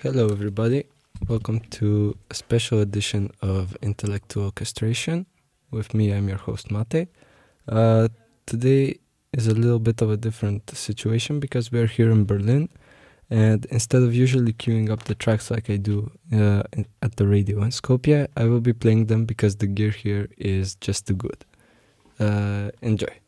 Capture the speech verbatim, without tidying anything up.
Hello, everybody. Welcome to a special edition of Intellectual Castration. With me, I'm your host, Mate. Uh, today is a little bit of a different situation because we're here in Berlin, and instead of usually queuing up the tracks like I do uh, in, at the radio in Skopje, I will be playing them because the gear here is just too good. Uh, enjoy.